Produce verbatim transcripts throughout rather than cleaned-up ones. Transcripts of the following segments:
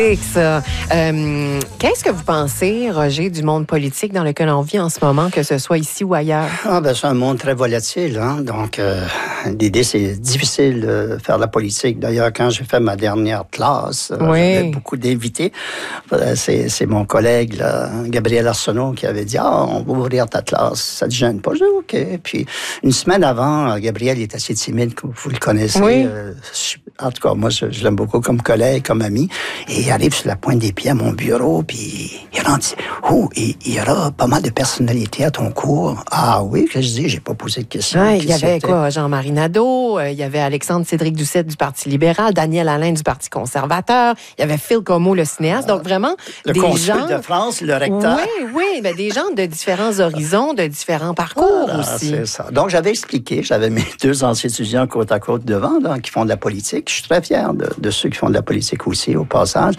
Ça. Euh, qu'est-ce que vous pensez, Roger, du monde politique dans lequel on vit en ce moment, que ce soit ici ou ailleurs? Ah ben, c'est un monde très volatile. Hein? Donc, euh, l'idée, c'est difficile de faire de la politique. D'ailleurs, quand j'ai fait ma dernière classe, oui. j'avais beaucoup d'invités. C'est, c'est mon collègue, là, Gabriel Arsenault, qui avait dit « Ah, on va ouvrir ta classe, ça te gêne pas? » J'ai dit « OK. » Puis, une semaine avant, Gabriel il est assez timide, vous le connaissez. Oui. Euh, en tout cas, moi, je, je l'aime beaucoup comme collègue, comme ami. Et il arrive sur la pointe des pieds à mon bureau, puis il rentre, oh, il y aura pas mal de personnalités à ton cours. Ah oui, que je dis, j'ai pas posé de questions. Ouais, il y avait c'était? quoi? Jean-Marie Nadeau, euh, il y avait Alexandre Cédric Doucette du Parti libéral, Daniel Alain du Parti conservateur, il y y avait Phil Comeau, le cinéaste. Donc vraiment, le des consul gens... de France, le recteur. Oui, oui, ben, des gens de différents horizons, de différents parcours voilà, aussi. C'est ça. Donc j'avais expliqué, j'avais mes deux anciens étudiants côte à côte devant, là, qui font de la politique. Je suis très fier de, de ceux qui font de la politique aussi, au passage.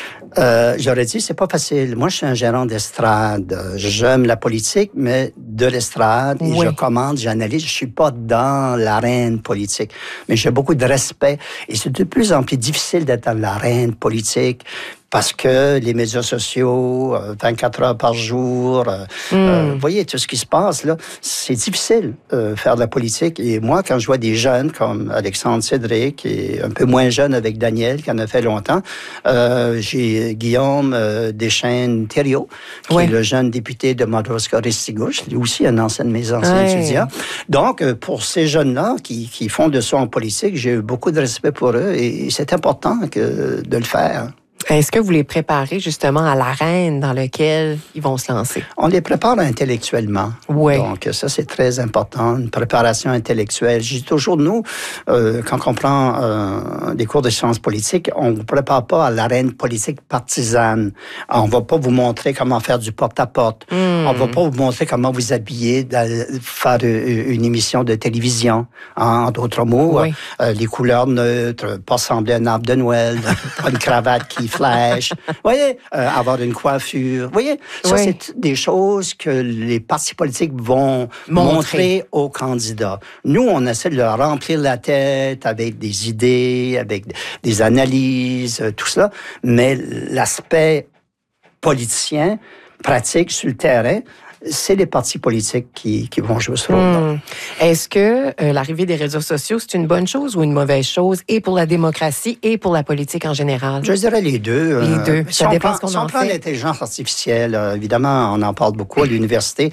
Euh, j'aurais dit, c'est pas facile. Moi, je suis un gérant d'estrade. J'aime la politique, mais de l'estrade. Et oui. Je commande, j'analyse. Je suis pas dans l'arène politique. Mais j'ai beaucoup de respect. Et c'est de plus en plus difficile d'être dans l'arène politique. Parce que les médias sociaux, vingt-quatre heures par jour, mm. euh, vous voyez, tout ce qui se passe, là, c'est difficile euh, faire de la politique. Et moi, quand je vois des jeunes comme Alexandre Cédric, et un peu moins jeune avec Daniel, qui en a fait longtemps, euh, j'ai Guillaume euh, Deschênes-Thériault, qui oui. est le jeune député de Madawaska-Restigouche, lui aussi un ancien de mes anciens oui. étudiants. Donc, euh, pour ces jeunes-là qui, qui font de ça en politique, j'ai eu beaucoup de respect pour eux et c'est important que, de le faire. Est-ce que vous les préparez justement à l'arène dans laquelle ils vont se lancer? On les prépare intellectuellement. Oui. Donc, ça, c'est très important, une préparation intellectuelle. Je dis toujours, nous, euh, quand on prend euh, des cours de sciences politiques, on ne vous prépare pas à l'arène politique partisane. On ne va pas vous montrer comment faire du porte-à-porte. Mm. On ne va pas vous montrer comment vous habiller, faire une émission de télévision. Hein, en d'autres mots, oui. euh, les couleurs neutres, pas sembler un arbre de Noël, pas une cravate qui flèche, vous voyez, euh, avoir une coiffure, vous voyez, ça oui. c'est des choses que les partis politiques vont montrer. montrer aux candidats. Nous, on essaie de leur remplir la tête avec des idées, avec des analyses, tout ça, mais l'aspect politicien, pratique sur le terrain, c'est les partis politiques qui, qui vont jouer ce rôle-là. Hum. Est-ce que euh, l'arrivée des réseaux sociaux, c'est une bonne chose ou une mauvaise chose, et pour la démocratie et pour la politique en général? Je dirais les deux. Les deux. Euh, ça si dépend on ce qu'on si en on prend fait. L'intelligence artificielle, euh, évidemment, on en parle beaucoup à l'université.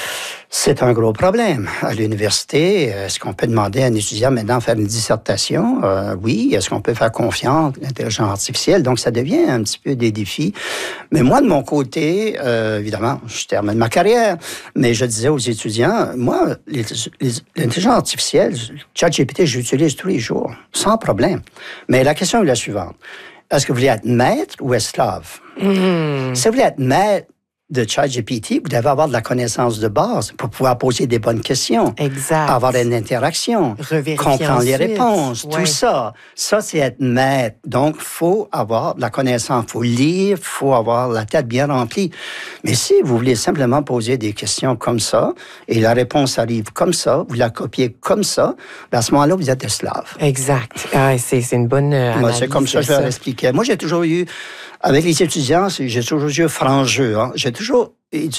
C'est un gros problème. À l'université, est-ce qu'on peut demander à un étudiant maintenant de faire une dissertation? Euh, oui. Est-ce qu'on peut faire confiance à l'intelligence artificielle? Donc, ça devient un petit peu des défis. Mais moi, de mon côté, euh, évidemment, je termine ma carrière, mais je disais aux étudiants, moi, les, les, l'intelligence artificielle, ChatGPT, j'utilise tous les jours, sans problème. Mais la question est la suivante. Est-ce que vous voulez être maître ou esclave? Mmh. Si vous voulez être maître de ChatGPT, vous devez avoir de la connaissance de base pour pouvoir poser des bonnes questions. Exact. Avoir une interaction. Revérifier comprendre ensuite. les réponses. Ouais. Tout ça. Ça, c'est être maître. Donc, il faut avoir de la connaissance. Il faut lire. Il faut avoir la tête bien remplie. Mais si vous voulez simplement poser des questions comme ça, et la réponse arrive comme ça, vous la copiez comme ça, à ce moment-là, vous êtes esclave. Exact. Ah, c'est, c'est une bonne analyse. Moi, c'est comme ça que je leur expliquais. Moi, j'ai toujours eu, avec les étudiants, j'ai toujours eu franc jeu. Hein. J'ai toujours...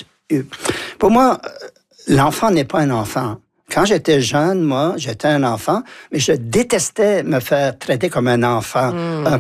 Pour moi, l'enfant n'est pas un enfant. Quand j'étais jeune, moi, j'étais un enfant, mais je détestais me faire traiter comme un enfant. Mmh. Un